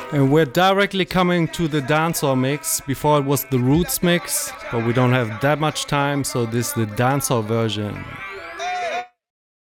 And we're directly coming to the dancehall mix. Before it was the roots mix, but we don't have that much time, so this is the dancehall version.